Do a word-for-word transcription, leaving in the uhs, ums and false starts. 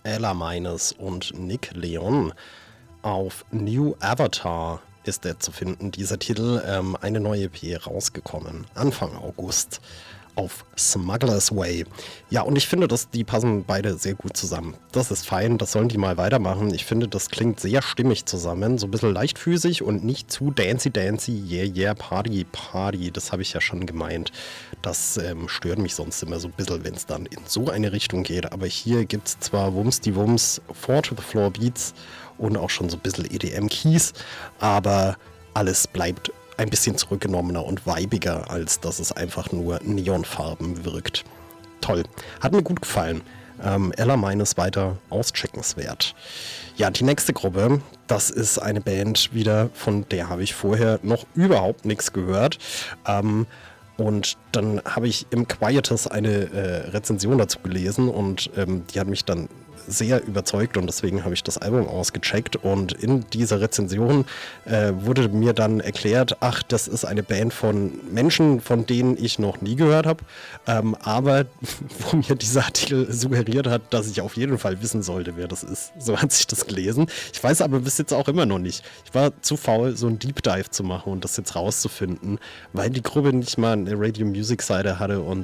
Ella Meines und Nick Leon. Auf New Avatar ist der zu finden, dieser Titel. Ähm, eine neue E P rausgekommen, Anfang August auf Smuggler's Way. Ja, und ich finde, dass die passen beide sehr gut zusammen. Das ist fein, das sollen die mal weitermachen. Ich finde, das klingt sehr stimmig zusammen, so ein bisschen leichtfüßig und nicht zu dancy dancy, yeah yeah, party party. Das habe ich ja schon gemeint. Das ähm, stört mich sonst immer so ein bisschen, wenn es dann in so eine Richtung geht. Aber hier gibt es zwar Wumms die Wumms, Four-to-the-Floor-Beats und auch schon so ein bisschen E D M-Keys, aber alles bleibt ein bisschen zurückgenommener und weibiger, als dass es einfach nur Neonfarben wirkt. Toll. Hat mir gut gefallen. Ähm, Ella meines weiter auscheckenswert. Ja, die nächste Gruppe, das ist eine Band wieder, von der habe ich vorher noch überhaupt nichts gehört. Ähm, und dann habe ich im Quietus eine äh, Rezension dazu gelesen und ähm, die hat mich dann sehr überzeugt und deswegen habe ich das Album ausgecheckt und in dieser Rezension äh, wurde mir dann erklärt, ach, das ist eine Band von Menschen, von denen ich noch nie gehört habe, ähm, aber wo mir dieser Artikel suggeriert hat, dass ich auf jeden Fall wissen sollte, wer das ist. So hat sich das gelesen. Ich weiß aber bis jetzt auch immer noch nicht. Ich war zu faul, so einen Deep Dive zu machen und das jetzt rauszufinden, weil die Gruppe nicht mal eine Radio Music Seite hatte und